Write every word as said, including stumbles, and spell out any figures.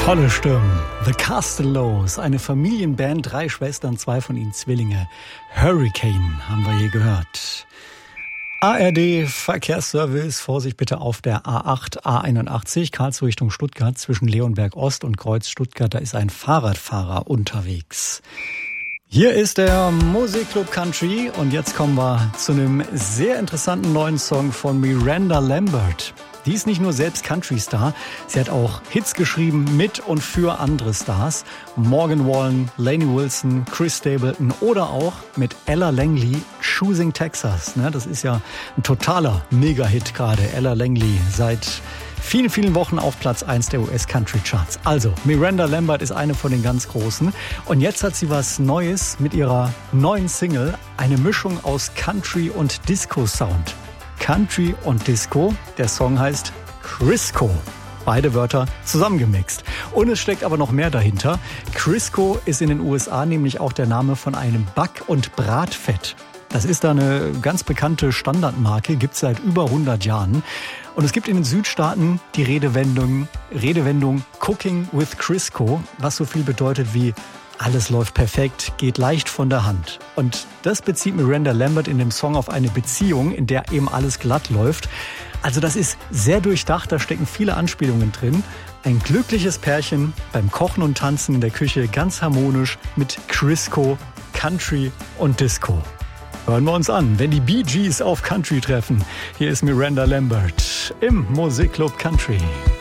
Tolle Stimmen. The Castellows, eine Familienband, drei Schwestern, zwei von ihnen Zwillinge. Hurricane haben wir hier gehört. A R D Verkehrsservice, Vorsicht bitte auf der A acht, A einundachtzig, Karlsruhe Richtung Stuttgart, zwischen Leonberg Ost und Kreuz Stuttgart, da ist ein Fahrradfahrer unterwegs. Hier ist der Musikclub Country und jetzt kommen wir zu einem sehr interessanten neuen Song von Miranda Lambert. Die ist nicht nur selbst Country-Star, sie hat auch Hits geschrieben mit und für andere Stars. Morgan Wallen, Lainey Wilson, Chris Stapleton oder auch mit Ella Langley, Choosing Texas. Das ist ja ein totaler Mega-Hit gerade. Ella Langley seit vielen, vielen Wochen auf Platz eins der U S-Country-Charts. Also, Miranda Lambert ist eine von den ganz Großen. Und jetzt hat sie was Neues mit ihrer neuen Single. Eine Mischung aus Country und Disco-Sound. Country und Disco. Der Song heißt Crisco. Beide Wörter zusammengemixt. Und es steckt aber noch mehr dahinter. Crisco ist in den U S A nämlich auch der Name von einem Back- und Bratfett. Das ist da eine ganz bekannte Standardmarke, gibt es seit über hundert Jahren. Und es gibt in den Südstaaten die Redewendung, Redewendung Cooking with Crisco, was so viel bedeutet wie alles läuft perfekt, geht leicht von der Hand. Und das bezieht Miranda Lambert in dem Song auf eine Beziehung, in der eben alles glatt läuft. Also das ist sehr durchdacht, da stecken viele Anspielungen drin. Ein glückliches Pärchen beim Kochen und Tanzen in der Küche, ganz harmonisch mit Crisco, Country und Disco. Hören wir uns an, wenn die Bee Gees auf Country treffen. Hier ist Miranda Lambert im Musikclub Country.